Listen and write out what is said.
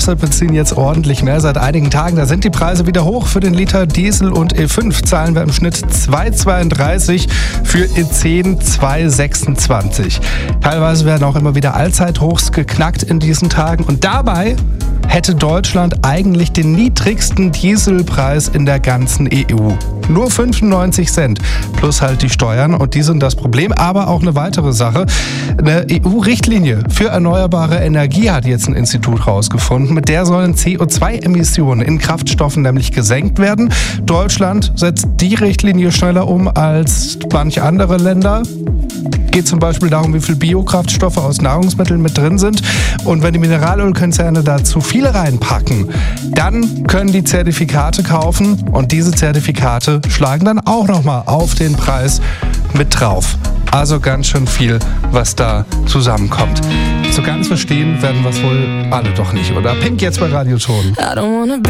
Kfz-Benzin jetzt ordentlich mehr seit einigen Tagen. Da sind die Preise wieder hoch. Für den Liter Diesel und E5 zahlen wir im Schnitt 2,32, für E10 2,26. Teilweise werden auch immer wieder Allzeithochs geknackt in diesen Tagen. Und dabei hätte Deutschland eigentlich den niedrigsten Dieselpreis in der ganzen EU. Nur 95 Cent plus halt die Steuern, und die sind das Problem. Aber auch eine weitere Sache. Eine EU-Richtlinie für erneuerbare Energie hat jetzt ein Institut rausgefunden. Mit der sollen CO2-Emissionen in Kraftstoffen nämlich gesenkt werden. Deutschland setzt die Richtlinie schneller um als manche andere Länder. Geht zum Beispiel darum, wie viel Biokraftstoffe aus Nahrungsmitteln mit drin sind. Und wenn die Mineralölkonzerne da zu viel reinpacken, dann können die Zertifikate kaufen, und diese Zertifikate schlagen dann auch nochmal auf den Preis mit drauf. Also ganz schön viel, was da zusammenkommt. So ganz verstehen werden wir es wohl alle doch nicht, oder? Pink jetzt bei Radio Ton.